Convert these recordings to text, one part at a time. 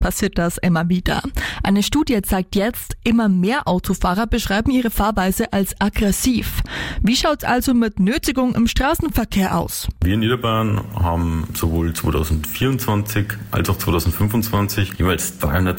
passiert das immer wieder. Eine Studie zeigt jetzt, immer mehr Autofahrer beschreiben ihre Fahrweise als aggressiv. Wie schaut's also mit Nötigung im Straßenverkehr aus? Wir in Niederbayern haben sowohl 2024 als auch 2025 jeweils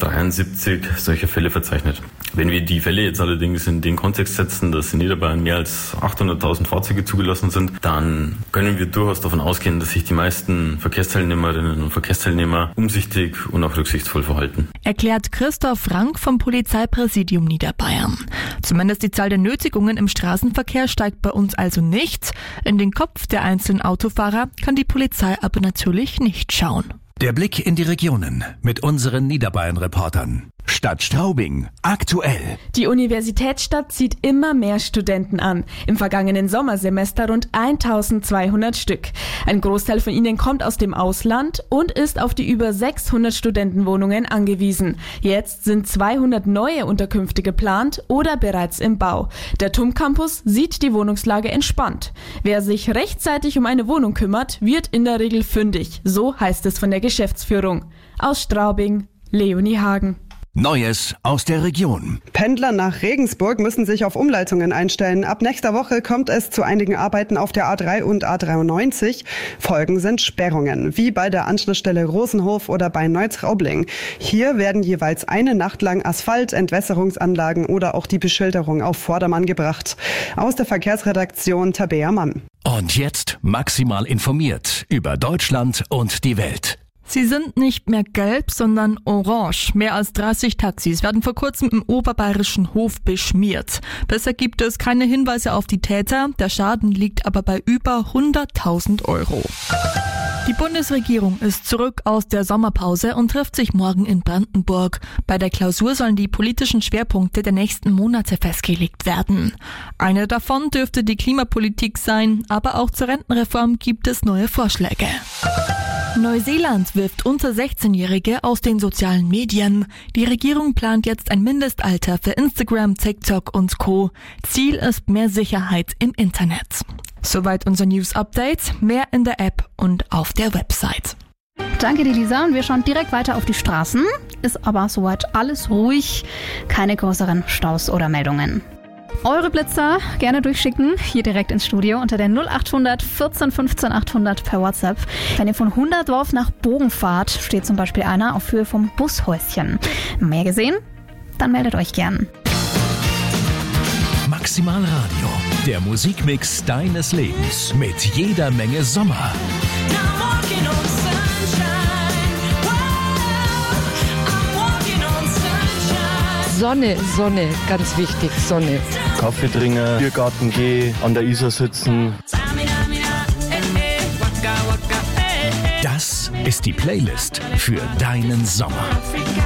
373 solcher Fälle verzeichnet. Wenn wir die Fälle jetzt allerdings in den Kontext setzen, dass in Niederbayern mehr als 800.000 Fahrzeuge zugelassen sind, dann können wir durchaus davon ausgehen, dass sich die meisten Verkehrsteilnehmerinnen und Verkehrsteilnehmer umsichtig und auch rücksichtsvoll verhalten. Erklärt Christoph Frank vom Polizeipräsidium Niederbayern. Zumindest die Zahl der Nötigungen im Straßenverkehr steigt bei uns also nicht. In den Kopf der einzelnen Autofahrer kann die Polizei aber natürlich nicht schauen. Der Blick in die Regionen mit unseren Niederbayern-Reportern. Stadt Straubing aktuell. Die Universitätsstadt zieht immer mehr Studenten an. Im vergangenen Sommersemester rund 1200 Stück. Ein Großteil von ihnen kommt aus dem Ausland und ist auf die über 600 Studentenwohnungen angewiesen. Jetzt sind 200 neue Unterkünfte geplant oder bereits im Bau. Der TUM Campus sieht die Wohnungslage entspannt. Wer sich rechtzeitig um eine Wohnung kümmert, wird in der Regel fündig. So heißt es von der Geschäftsführung. Aus Straubing, Leonie Hagen. Neues aus der Region. Pendler nach Regensburg müssen sich auf Umleitungen einstellen. Ab nächster Woche kommt es zu einigen Arbeiten auf der A3 und A93. Folgen sind Sperrungen, wie bei der Anschlussstelle Rosenhof oder bei Neutraubling. Hier werden jeweils eine Nacht lang Asphalt, Entwässerungsanlagen oder auch die Beschilderung auf Vordermann gebracht. Aus der Verkehrsredaktion Tabea Mann. Und jetzt maximal informiert über Deutschland und die Welt. Sie sind nicht mehr gelb, sondern orange. Mehr als 30 Taxis werden vor kurzem im oberbayerischen Hof beschmiert. Bisher gibt es keine Hinweise auf die Täter. Der Schaden liegt aber bei über 100.000 Euro. Die Bundesregierung ist zurück aus der Sommerpause und trifft sich morgen in Brandenburg. Bei der Klausur sollen die politischen Schwerpunkte der nächsten Monate festgelegt werden. Eine davon dürfte die Klimapolitik sein, aber auch zur Rentenreform gibt es neue Vorschläge. Neuseeland wirft unter 16-Jährige aus den sozialen Medien. Die Regierung plant jetzt ein Mindestalter für Instagram, TikTok und Co. Ziel ist mehr Sicherheit im Internet. Soweit unser News-Update. Mehr in der App und auf der Website. Danke dir, Lisa. Und wir schauen direkt weiter auf die Straßen. Ist aber soweit alles ruhig. Keine größeren Staus oder Meldungen. Eure Blitzer gerne durchschicken, hier direkt ins Studio unter der 0800 14 15 800 per WhatsApp. Wenn ihr von Hunderdorf nach Bogen fahrt, steht zum Beispiel einer auf Höhe vom Bushäuschen. Mehr gesehen? Dann meldet euch gern. Maximal Radio, der Musikmix deines Lebens mit jeder Menge Sommer. Sonne, Sonne, ganz wichtig, Sonne. Kaffee trinken, Biergarten gehen, an der Isar sitzen. Das ist die Playlist für deinen Sommer.